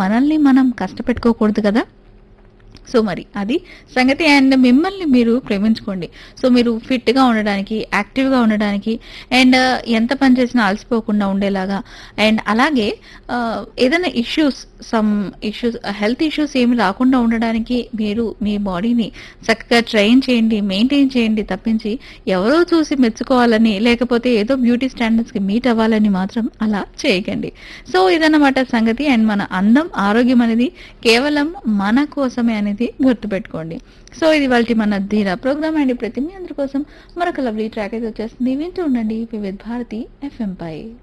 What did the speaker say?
మనల్ని మనం కష్టపెట్టుకోకూడదు కదా! సో మరి అది సంగతి. అండ్ మిమ్మల్ని మీరు ప్రేమించుకోండి. సో మీరు ఫిట్‌గా ఉండడానికి, యాక్టివ్‌గా ఉండడానికి అండ్ ఎంత పని చేసినా అలసిపోకుండా ఉండేలాగా అండ్ అలాగే ఏదైనా సమ్ ఇష్యూస్ హెల్త్ ఇష్యూస్ ఏమి రాకుండా ఉండడానికి మీరు మీ బాడీని చక్కగా ట్రైన్ చేయండి, మెయింటైన్ చేయండి తప్పించి ఎవరో చూసి మెచ్చుకోవాలని లేకపోతే ఏదో బ్యూటీ స్టాండర్డ్స్‌కి మీట్ అవ్వాలని మాత్రం అలా చేయకండి. సో ఇదన్నమాట సంగతి. అండ్ మన అందం, ఆరోగ్యం అనేది కేవలం మన కోసమే అనేది గుర్తుపెట్టుకోండి. సో ఇది ఇవాల్టి మన ధీరా ప్రోగ్రామ్ అండ్ ప్రతి మీ అందరి కోసం మరొక లవ్లీ ట్రాక్ అయితే వచ్చేస్తుంది. వింటూ ఉండండి వివిధ్ భారతి ఎఫ్ఎం పై.